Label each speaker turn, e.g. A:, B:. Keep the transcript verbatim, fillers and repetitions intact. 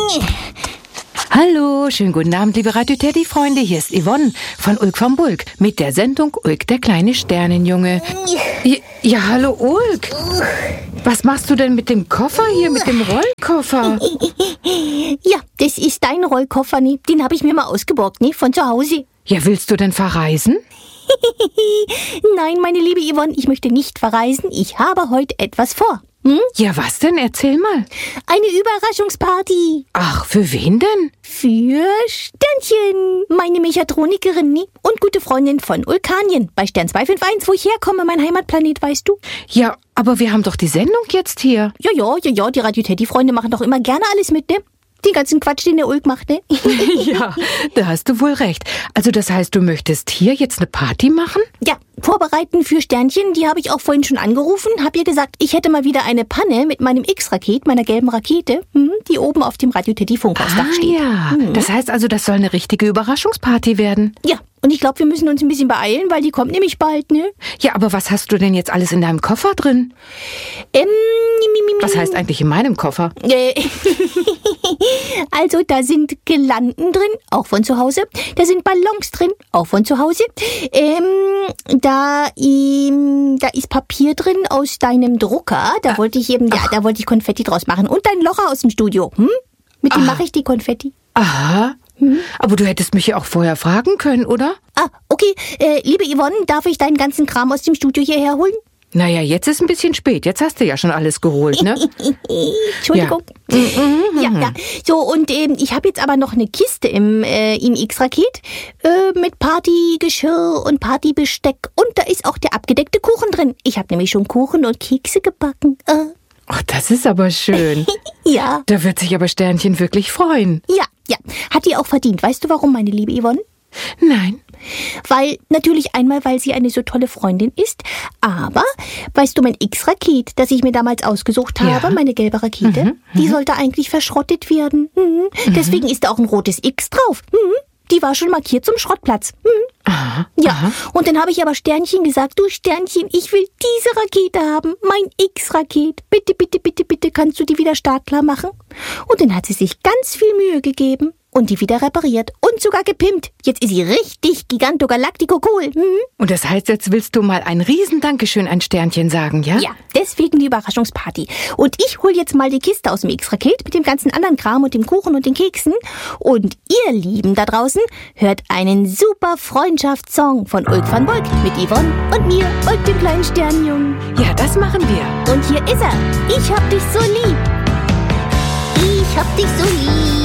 A: Hallo, schönen guten Abend, liebe Radio Teddy-Freunde. Hier ist Yvonne von Ulk vom Bulk mit der Sendung Ulk, der kleine Sternenjunge. Ja, ja, hallo Ulk. Was machst du denn mit dem Koffer hier, mit dem Rollkoffer?
B: Ja, das ist dein Rollkoffer, ne? Den habe ich mir mal ausgeborgt, ne? Von zu Hause.
A: Ja, willst du denn verreisen?
B: Nein, meine liebe Yvonne, ich möchte nicht verreisen. Ich habe heute etwas vor. Hm?
A: Ja, was denn? Erzähl mal.
B: Eine Überraschungsparty.
A: Ach, für wen denn?
B: Für Sternchen, meine Mechatronikerin, ne? Und gute Freundin von Ulkanien bei Stern zwei fünf eins, wo ich herkomme, mein Heimatplanet, weißt du?
A: Ja, aber wir haben doch die Sendung jetzt hier.
B: Ja, ja, ja, ja, die Radio Teddy-Freunde machen doch immer gerne alles mit, ne? Den ganzen Quatsch, den der Ulk macht, ne?
A: Ja, da hast du wohl recht. Also das heißt, du möchtest hier jetzt eine Party machen?
B: Ja, vorbereiten für Sternchen, die habe ich auch vorhin schon angerufen. Hab ihr gesagt, ich hätte mal wieder eine Panne mit meinem X-Raket, meiner gelben Rakete, die oben auf dem Radio Teddy-Funkhausdach
A: ah,
B: steht.
A: Ja, hm. Das heißt also, das soll eine richtige Überraschungsparty werden.
B: Ja, und ich glaube, wir müssen uns ein bisschen beeilen, weil die kommt nämlich bald, ne?
A: Ja, aber was hast du denn jetzt alles in deinem Koffer drin?
B: Ähm,
A: was heißt eigentlich in meinem Koffer?
B: Äh, also, da sind Girlanden drin, auch von zu Hause. Da sind Ballons drin, auch von zu Hause. Ähm, da, ähm, da ist Papier drin aus deinem Drucker. Da ah, wollte ich eben, ja, da wollte ich Konfetti draus machen. Und dein Locher aus dem Studio. Hm? Mit dem mache ich die Konfetti.
A: Aha. Hm? Aber du hättest mich ja auch vorher fragen können, oder?
B: Ah, okay. Äh, liebe Yvonne, darf ich deinen ganzen Kram aus dem Studio hierher holen?
A: Naja, jetzt ist ein bisschen spät. Jetzt hast du ja schon alles geholt, ne?
B: Entschuldigung. Ja. ja, ja. So, und ähm, ich habe jetzt aber noch eine Kiste im, äh, im X-Raket äh, mit Partygeschirr und Partybesteck. Und da ist auch der abgedeckte Kuchen drin. Ich habe nämlich schon Kuchen und Kekse gebacken. Äh.
A: Ach, das ist aber schön.
B: Ja.
A: Da wird sich aber Sternchen wirklich freuen.
B: Ja, ja. Hat die auch verdient. Weißt du warum, meine liebe Yvonne?
A: Nein.
B: Weil, natürlich einmal, weil sie eine so tolle Freundin ist, aber, weißt du, mein X-Raket, das ich mir damals ausgesucht habe, ja. meine gelbe Rakete, mhm, die sollte eigentlich verschrottet werden. Mhm. Mhm. Deswegen ist da auch ein rotes X drauf. Mhm. Die war schon markiert zum Schrottplatz. Mhm.
A: Aha,
B: ja,
A: aha.
B: Und dann habe ich aber Sternchen gesagt, du Sternchen, ich will diese Rakete haben, mein X-Raket. Bitte, bitte, bitte, bitte, kannst du die wieder startklar machen? Und dann hat sie sich ganz viel Mühe gegeben und die wieder repariert und sogar gepimpt. Jetzt ist sie richtig gigantogalactico cool. Mhm.
A: Und das heißt, jetzt willst du mal ein riesen Dankeschön an Sternchen sagen, ja?
B: Ja, deswegen die Überraschungsparty. Und ich hol jetzt mal die Kiste aus dem X-Raket mit dem ganzen anderen Kram und dem Kuchen und den Keksen. Und ihr Lieben da draußen hört einen super Freundschaftssong von Ulk van Bulk mit Yvonne und mir und dem kleinen Sternenjungen.
A: Ja, das machen wir.
B: Und hier ist er. Ich hab dich so lieb. Ich hab dich so lieb.